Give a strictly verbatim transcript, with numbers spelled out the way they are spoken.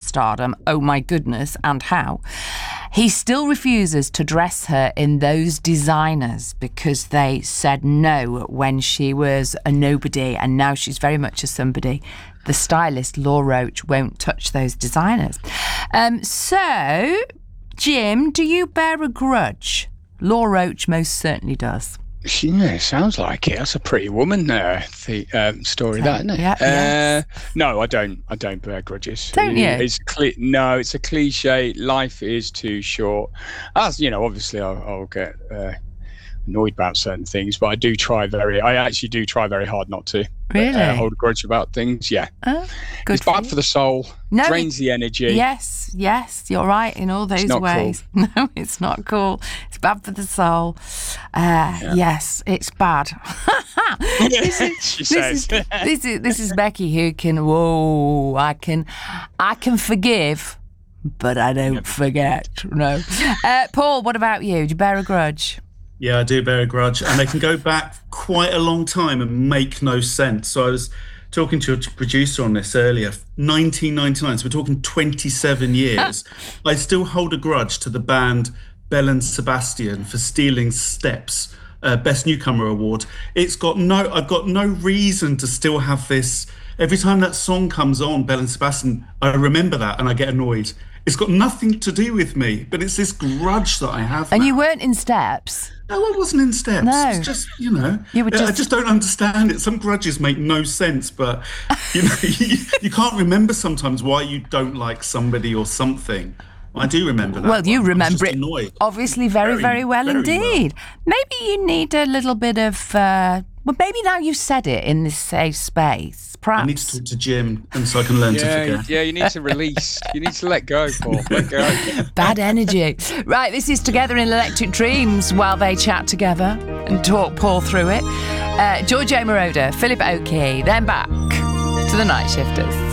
stardom, oh my goodness, and how, he still refuses to dress her in those designers because they said no when she was a nobody and now she's very much a somebody. The stylist, Law Roach, won't touch those designers. Um, so, Jim, do you bear a grudge? Law Roach most certainly does. Yeah, sounds like it. That's a pretty woman there. The um, story, Okay. that, isn't it? Yeah, uh, yes. No, I don't. I don't bear grudges. Don't you? It's cli- no, it's a cliche. Life is too short. As you know, obviously, I'll, I'll get uh, annoyed about certain things, but I do try very. I actually do try very hard not to. Really? Uh, hold a grudge about things. Yeah. Oh, good. It's bad you. for the soul. No, drains the energy. Yes, yes, you're right in all those not ways. Cool. No, it's not cool. It's bad for the soul. Uh, yeah. Yes, it's bad. this is, she this says. Is, this is this is Becky who can. Whoa, I can, I can forgive, but I don't yep. forget. No, uh, Paul. What about you? Do you bear a grudge? Yeah, I do bear a grudge, and they can go back quite a long time and make no sense. So I was talking to a producer on this earlier, nineteen ninety-nine, so we're talking twenty-seven years. I still hold a grudge to the band Belle and Sebastian for stealing Steps, uh, Best Newcomer Award. It's got no, I've got no reason to still have this. Every time that song comes on, Belle and Sebastian, I remember that and I get annoyed. It's got nothing to do with me, but it's this grudge that I have. And now. You weren't in Steps? No, I wasn't in Steps. No. It's just, you know, you were just... I just don't understand it. Some grudges make no sense, but, you know, you, you can't remember sometimes why you don't like somebody or something. I do remember that. Well, you one. remember it annoyed. obviously very, very, very well very indeed. Well. Maybe you need a little bit of, uh, well, maybe now you've said it in this safe space. Perhaps. I need to talk to Jim and so I can learn yeah, to forget. Yeah, you need to release. You need to let go, Paul. Let go. Bad energy. Right, this is Together in Electric Dreams while they chat together and talk Paul through it. Uh, George A. Moroder, Philip Oakey, then back to the Night Shifters.